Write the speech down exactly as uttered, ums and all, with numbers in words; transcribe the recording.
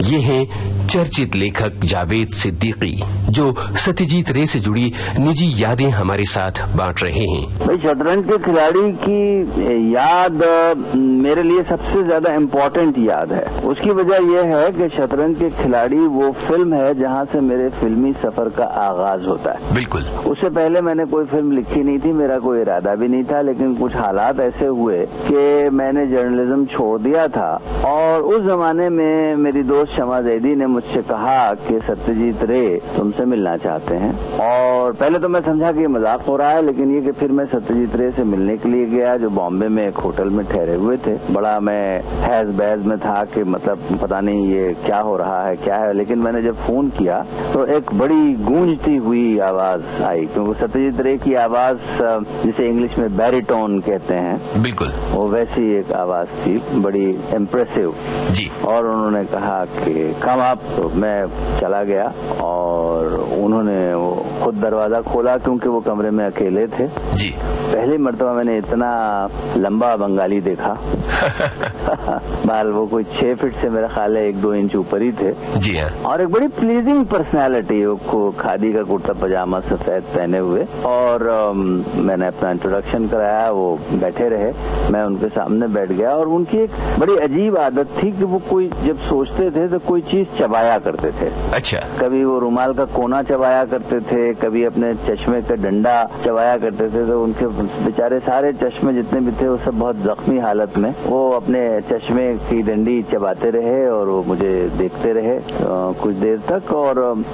ये हैं चर्चित लेखक जावेद सिद्दीकी, जो सत्यजीत रे से जुड़ी निजी यादें हमारे साथ बांट रहे हैं। भाई, शतरंज के खिलाड़ी की याद मेरे लिए सबसे ज्यादा इम्पोर्टेंट याद है। उसकी वजह यह है कि शतरंज के खिलाड़ी वो फिल्म है जहां से मेरे फिल्मी सफर का आगाज होता है। बिल्कुल। उससे पहले मैंने कोई फिल्म लिखी नहीं थी, मेरा कोई इरादा भी नहीं था, लेकिन कुछ हालात ऐसे हुए कि मैंने जर्नलिज्म छोड़ दिया था। और उस जमाने में मेरी दोस्त शमा जैदी ने मुझसे कहा कि सत्यजीत रे तुमसे मिलना चाहते हैं। और पहले तो मैं समझा कि ये मजाक हो रहा है, लेकिन ये कि फिर मैं सत्यजीत रे से मिलने के लिए गया, जो बॉम्बे में एक होटल में ठहरे हुए थे। बड़ा मैं हैज बैज में था कि मतलब पता नहीं ये क्या हो रहा है क्या है, लेकिन मैंने जब फोन किया तो एक बड़ी गूंजती हुई आवाज आई, क्योंकि सत्यजीत रे की आवाज जिसे इंग्लिश में बैरिटोन कहते हैं, बिल्कुल वो वैसी एक आवाज थी, बड़ी इम्प्रेसिव जी। और उन्होंने कहा कि कम आप, तो मैं चला गया और उन्होंने वो खुद दरवाजा खोला, क्योंकि वो कमरे में अकेले थे जी। पहली मर्तबा मैंने इतना लंबा बंगाली देखा बाल वो कोई छह फीट से मेरा ख्याल है एक दो इंच ऊपर ही थे जी हाँ। और एक बड़ी प्लीजिंग पर्सनैलिटी, वो खादी का कुर्ता पजामा सफेद पहने हुए। और um, मैंने अपना इंट्रोडक्शन कराया, वो बैठे रहे, मैं उनके सामने बैठ गया। और उनकी एक बड़ी अजीब आदत थी कि वो कोई जब सोचते थे तो कोई चीज चबाया करते थे। अच्छा। कभी वो रुमाल का कोना चबाया करते थे, कभी अपने चश्मे का डंडा चबाया करते थे। तो उनके बेचारे सारे चश्मे जितने भी थे वो सब बहुत जख्मी हालत में वो अपने चश्मे की डंडी चबाते रहे और वो मुझे देखते रहे कुछ देर तक। और